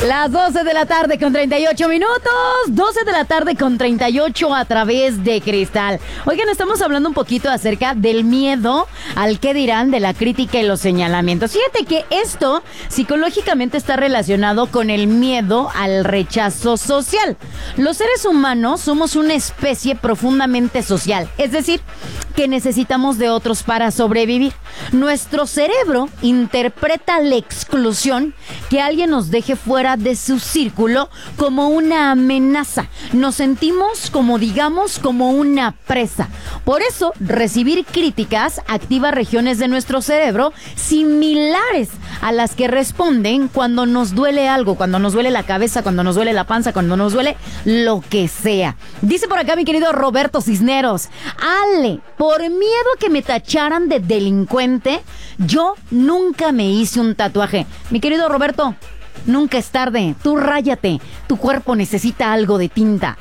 Las 12 de la tarde con 38 minutos. 12 de la tarde con 38 a través de Cristal. Oigan, estamos hablando un poquito acerca del miedo al qué dirán, de la crítica y los señalamientos. Fíjate que esto psicológicamente está relacionado con el miedo al rechazo social. Los seres humanos somos una especie profundamente social. Es decir, que necesitamos de otros para sobrevivir. Nuestro cerebro interpreta la exclusión, que alguien nos deje fuera de su círculo, como una amenaza. Nos sentimos como una presa. Por eso, recibir críticas activa regiones de nuestro cerebro similares a las que responden cuando nos duele algo, cuando nos duele la cabeza, cuando nos duele la panza, cuando nos duele lo que sea. Dice por acá mi querido Roberto Cisneros: Ale, por miedo a que me tacharan de delincuente, yo nunca me hice un tatuaje. Mi querido Roberto, nunca es tarde. Tú ráyate. Tu cuerpo necesita algo de tinta.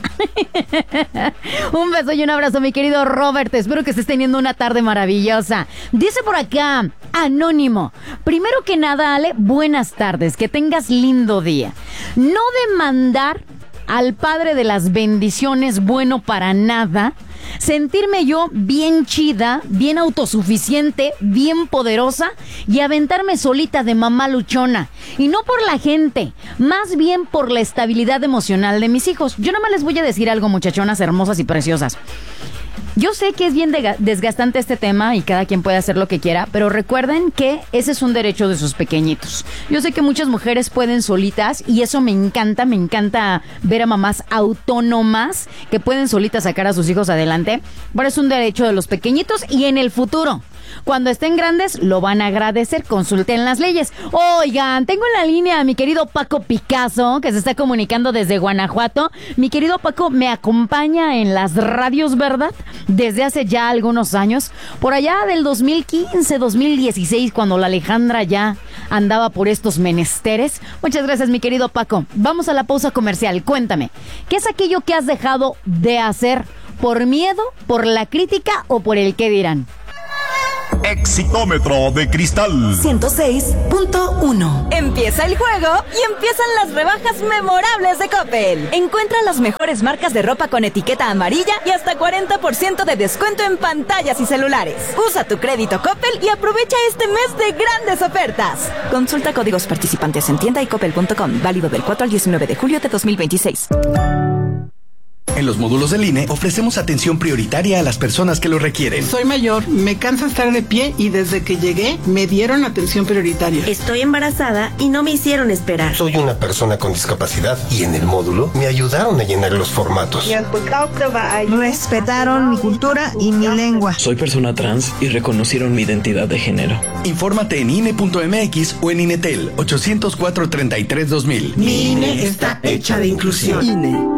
Un beso y un abrazo, mi querido Robert. Espero que estés teniendo una tarde maravillosa. Dice por acá, Anónimo: primero que nada, Ale, buenas tardes. Que tengas lindo día. No demandar al padre de las bendiciones bueno para nada. Sentirme yo bien chida, bien autosuficiente, bien poderosa y aventarme solita de mamá luchona. Y no por la gente, más bien por la estabilidad emocional de mis hijos. Yo nada más les voy a decir algo, muchachonas hermosas y preciosas. Yo sé que es bien desgastante este tema y cada quien puede hacer lo que quiera, pero recuerden que ese es un derecho de sus pequeñitos. Yo sé que muchas mujeres pueden solitas y eso me encanta ver a mamás autónomas que pueden solitas sacar a sus hijos adelante, pero es un derecho de los pequeñitos y en el futuro, cuando estén grandes, lo van a agradecer. Consulten las leyes. Oigan, tengo en la línea a mi querido Paco Picasso, que se está comunicando desde Guanajuato. Mi querido Paco me acompaña en las radios, ¿verdad? Desde hace ya algunos años. Por allá del 2015, 2016, cuando la Alejandra ya andaba por estos menesteres. Muchas gracias, mi querido Paco. Vamos a la pausa comercial. Cuéntame, ¿qué es aquello que has dejado de hacer por miedo, por la crítica o por el qué dirán? Exitómetro de Cristal 106.1. Empieza el juego y empiezan las rebajas memorables de Coppel. Encuentra las mejores marcas de ropa con etiqueta amarilla y hasta 40% de descuento en pantallas y celulares. Usa tu crédito Coppel y aprovecha este mes de grandes ofertas. Consulta códigos participantes en tienda y coppel.com. Válido del 4 al 19 de julio de 2026. En los módulos del INE ofrecemos atención prioritaria a las personas que lo requieren. Soy mayor, me cansa estar de pie y desde que llegué me dieron atención prioritaria. Estoy embarazada y no me hicieron esperar. Soy una persona con discapacidad y en el módulo me ayudaron a llenar los formatos. Respetaron mi cultura y mi lengua. Soy persona trans y reconocieron mi identidad de género. Infórmate en INE.mx o en INETEL 804-33-2000. Mi INE está hecha de inclusión. INE.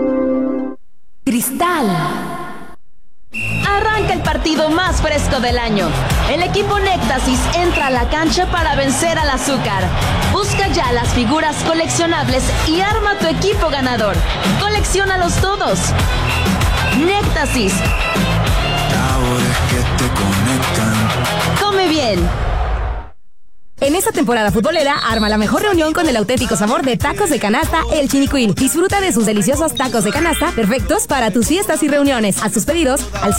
Cristal. Arranca el partido más fresco del año. El equipo Néctasis entra a la cancha para vencer al azúcar. Busca ya las figuras coleccionables y arma tu equipo ganador. Colecciónalos todos. Néctasis. Sabores que te conectan. Come bien. En esta temporada futbolera, arma la mejor reunión con el auténtico sabor de tacos de canasta El Chinicuil. Disfruta de sus deliciosos tacos de canasta, perfectos para tus fiestas y reuniones. Haz tus pedidos al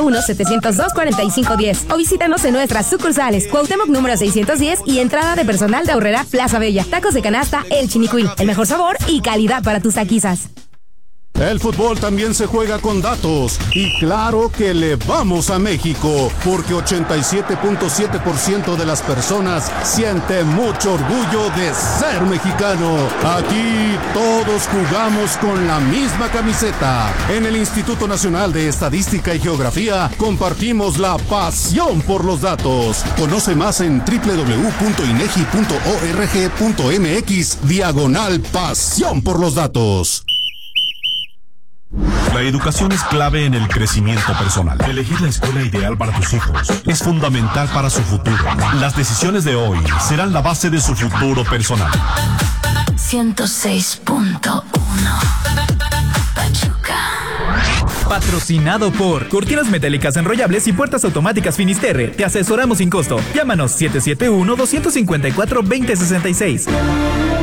771-702-4510 o visítanos en nuestras sucursales Cuauhtémoc número 610 y entrada de personal de Aurrera Plaza Bella. Tacos de canasta El Chinicuil, el mejor sabor y calidad para tus taquizas. El fútbol también se juega con datos y claro que le vamos a México porque 87.7% de las personas siente mucho orgullo de ser mexicano. Aquí todos jugamos con la misma camiseta. En el Instituto Nacional de Estadística y Geografía compartimos la pasión por los datos. Conoce más en www.inegi.org.mx/pasión por los datos. La educación es clave en el crecimiento personal. Elegir la escuela ideal para tus hijos es fundamental para su futuro. Las decisiones de hoy serán la base de su futuro personal. 106.1. Pachuca. Patrocinado por Cortinas Metálicas Enrollables y Puertas Automáticas Finisterre. Te asesoramos sin costo. Llámanos 771-254-2066.